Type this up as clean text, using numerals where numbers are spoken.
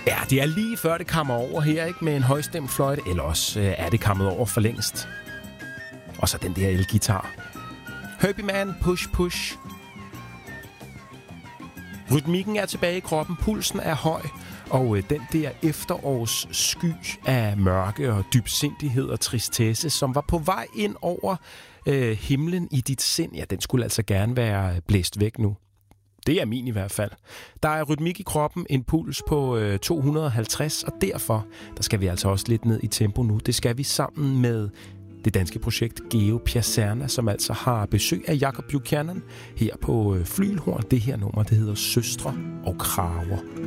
Ja, det er lige før det kammer over her, ikke? Med en højstemt fløjte, eller også er det kammet over for længst. Og så den der elgitar. Herbie Man, Push Push. Rytmikken er tilbage i kroppen, pulsen er høj, og den der efterårs sky af mørke og dybsindighed og tristesse, som var på vej ind over himlen i dit sind, ja, den skulle altså gerne være blæst væk nu. Det er min i hvert fald. Der er rytmik i kroppen, en puls på 250, og derfor der skal vi altså også lidt ned i tempo nu. Det skal vi sammen med det danske projekt Geo Piacerna, som altså har besøg af Jacob Buchanan her på Flyghelhorn. Det her nummer, det hedder Søstre og Kraver.